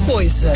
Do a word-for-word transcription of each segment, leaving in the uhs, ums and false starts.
coisa.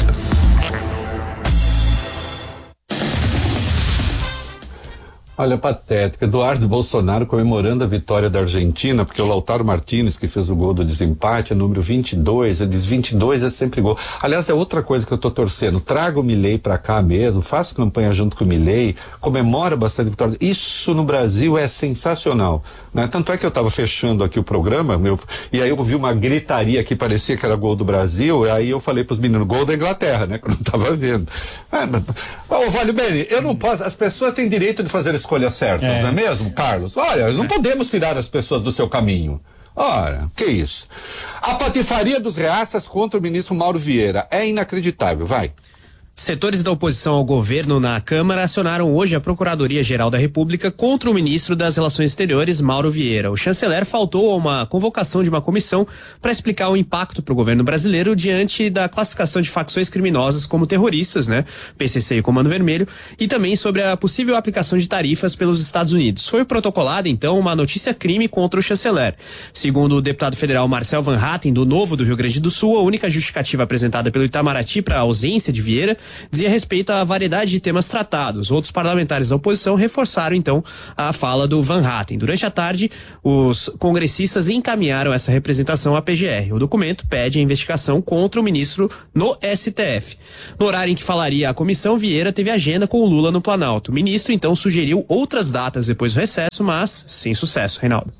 Olha, patética. Eduardo Bolsonaro comemorando a vitória da Argentina, porque o Lautaro Martínez, que fez o gol do desempate, é número vinte e dois, ele diz vinte e dois é sempre gol. Aliás, é outra coisa que eu tô torcendo. Traga o Milei pra cá mesmo, faça campanha junto com o Milei, comemora bastante a vitória. Isso no Brasil é sensacional, né? Tanto é que eu tava fechando aqui o programa, meu, e aí eu vi uma gritaria que parecia que era gol do Brasil, e aí eu falei pros meninos, gol da Inglaterra, né? Que eu não tava vendo. Ah, mas, ô, Vale Bene, eu não posso, as pessoas têm direito de fazer escolhas certas, é. Não é mesmo, Carlos? Olha, não podemos tirar as pessoas do seu caminho. Ora, que isso? A patifaria dos reaças contra o ministro Mauro Vieira é inacreditável, vai. Setores da oposição ao governo na Câmara acionaram hoje a Procuradoria-Geral da República contra o ministro das Relações Exteriores, Mauro Vieira. O chanceler faltou a uma convocação de uma comissão para explicar o impacto para o governo brasileiro diante da classificação de facções criminosas como terroristas, né? P C C e Comando Vermelho, e também sobre a possível aplicação de tarifas pelos Estados Unidos. Foi protocolada, então, uma notícia-crime contra o chanceler. Segundo o deputado federal Marcel Van Hatten, do Novo do Rio Grande do Sul, a única justificativa apresentada pelo Itamaraty para a ausência de Vieira dizia respeito à variedade de temas tratados. Outros parlamentares da oposição reforçaram, então, a fala do Van Hatten. Durante a tarde, os congressistas encaminharam essa representação à P G R. O documento pede a investigação contra o ministro no S T F. No horário em que falaria a comissão, Vieira teve agenda com o Lula no Planalto. O ministro, então, sugeriu outras datas depois do recesso, mas sem sucesso. Reinaldo.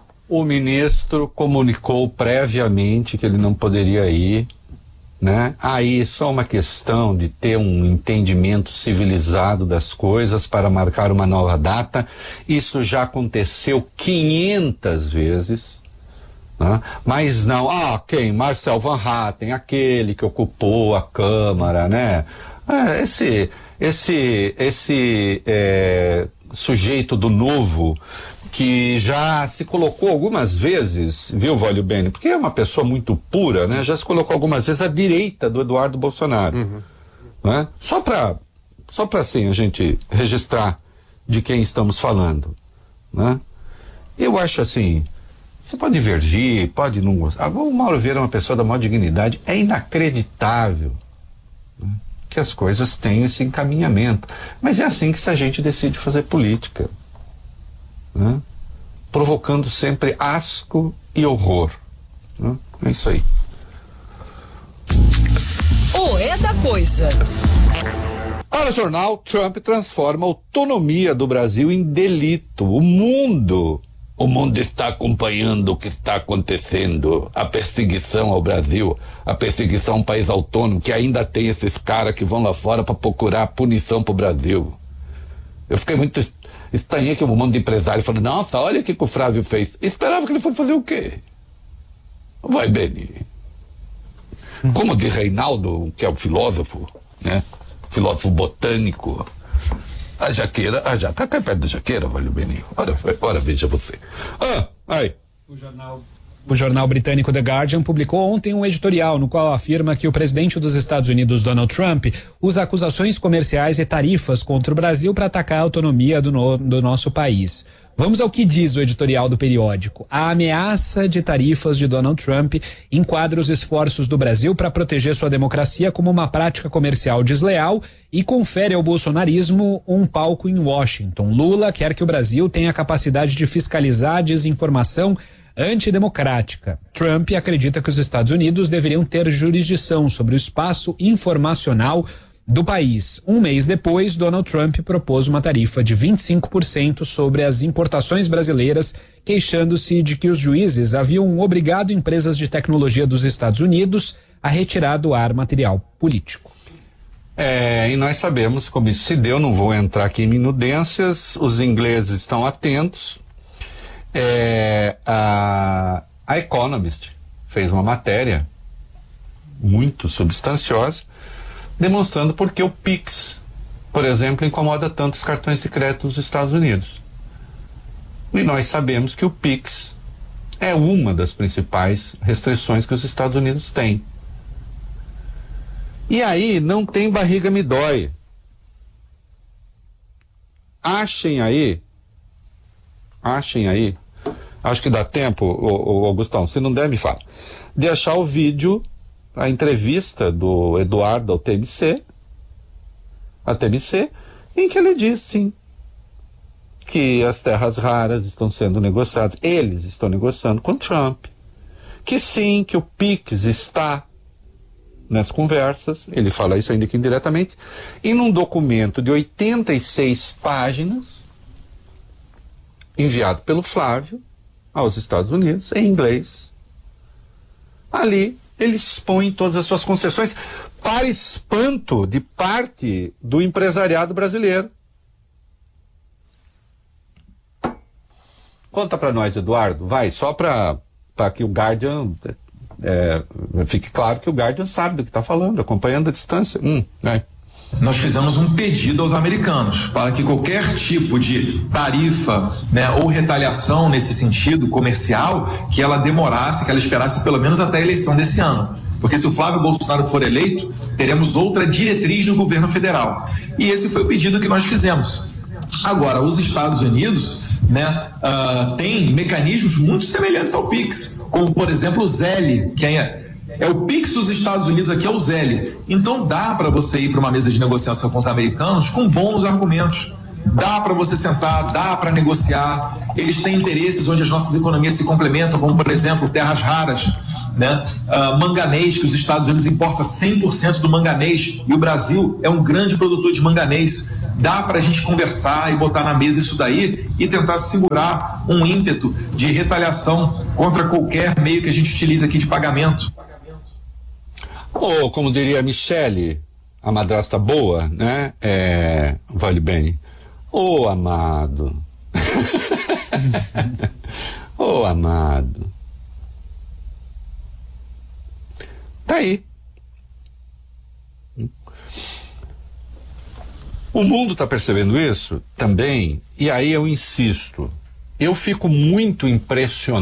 O ministro comunicou previamente que ele não poderia ir, né? Aí só uma questão de ter um entendimento civilizado das coisas para marcar uma nova data. Isso já aconteceu quinhentas vezes, né? Mas não, ah, quem? Marcel Van Hatten, aquele que ocupou a Câmara, né? É, esse, esse, esse é, sujeito do Novo, que já se colocou algumas vezes, viu, Vale Bene? Porque é uma pessoa muito pura, né? Já se colocou algumas vezes à direita do Eduardo Bolsonaro. Uhum. Né? Só para, só para assim, a gente registrar de quem estamos falando. Né? Eu acho assim, você pode divergir, pode não gostar. O Mauro Vieira é uma pessoa da maior dignidade. É inacreditável, né, que as coisas tenham esse encaminhamento. Mas é assim que a gente decide fazer política. Né? Provocando sempre asco e horror. Né? É isso aí. O é da coisa. Para o jornal, Trump transforma a autonomia do Brasil em delito. O mundo, o mundo está acompanhando o que está acontecendo. A perseguição ao Brasil, a perseguição a um país autônomo que ainda tem esses caras que vão lá fora para procurar punição para o Brasil. Eu fiquei muito estranhei que um monte de empresário falou, nossa, olha o que, que o Flávio fez. Esperava que ele fosse fazer o quê? Vai, Beni. Como diz Reinaldo, que é o filósofo, né? Filósofo botânico. A jaqueira, a jaca cai perto da jaqueira, vale o Beni. Ora, ora, veja você. Ah, aí. O jornal... O jornal britânico The Guardian publicou ontem um editorial no qual afirma que o presidente dos Estados Unidos, Donald Trump, usa acusações comerciais e tarifas contra o Brasil para atacar a autonomia do, no, do nosso país. Vamos ao que diz o editorial do periódico. A ameaça de tarifas de Donald Trump enquadra os esforços do Brasil para proteger sua democracia como uma prática comercial desleal e confere ao bolsonarismo um palco em Washington. Lula quer que o Brasil tenha a capacidade de fiscalizar a desinformação antidemocrática. Trump acredita que os Estados Unidos deveriam ter jurisdição sobre o espaço informacional do país. Um mês depois, Donald Trump propôs uma tarifa de vinte e cinco por cento sobre as importações brasileiras, queixando-se de que os juízes haviam obrigado empresas de tecnologia dos Estados Unidos a retirar do ar material político. É, e nós sabemos como isso se deu, não vou entrar aqui em minudências, os ingleses estão atentos. É, a, a Economist fez uma matéria muito substanciosa demonstrando por que o Pix, por exemplo, incomoda tanto os cartões de crédito dos Estados Unidos. E nós sabemos que o Pix é uma das principais restrições que os Estados Unidos têm. E aí não tem barriga me dói. Achem aí, achem aí, acho que dá tempo, ô, ô, Augustão, se não der me fala, de achar o vídeo a entrevista do Eduardo ao T M C, a T M C, em que ele diz, sim, que as terras raras estão sendo negociadas, eles estão negociando com Trump, que sim, que o PIX está nas conversas, ele fala isso ainda aqui indiretamente, e num documento de oitenta e seis páginas, enviado pelo Flávio aos Estados Unidos, em inglês, ali ele expõe todas as suas concessões, para espanto de parte do empresariado brasileiro. Conta para nós, Eduardo, vai, só para que o Guardian... É, fique claro que o Guardian sabe do que está falando, acompanhando a distância. Hum, né? Nós fizemos um pedido aos americanos para que qualquer tipo de tarifa, né, ou retaliação nesse sentido comercial, que ela demorasse, que ela esperasse pelo menos até a eleição desse ano. Porque se o Flávio Bolsonaro for eleito, teremos outra diretriz no governo federal. E esse foi o pedido que nós fizemos. Agora, os Estados Unidos, né, uh, têm mecanismos muito semelhantes ao PIX, como, por exemplo, o ZELE, que é, é o PIX dos Estados Unidos, aqui é o ZELE. Então dá para você ir para uma mesa de negociação com os americanos com bons argumentos. Dá para você sentar, dá para negociar. Eles têm interesses onde as nossas economias se complementam, como, por exemplo, terras raras, né? Uh, manganês, que os Estados Unidos importam cem por cento do manganês, e o Brasil é um grande produtor de manganês. Dá para a gente conversar e botar na mesa isso daí e tentar segurar um ímpeto de retaliação contra qualquer meio que a gente utilize aqui de pagamento. Ou, como diria a Michele, a madrasta boa, né? É, Vale Bene. Ô, oh, amado. Ô, oh, amado. Tá aí. O mundo está percebendo isso também, e aí eu insisto, eu fico muito impressionado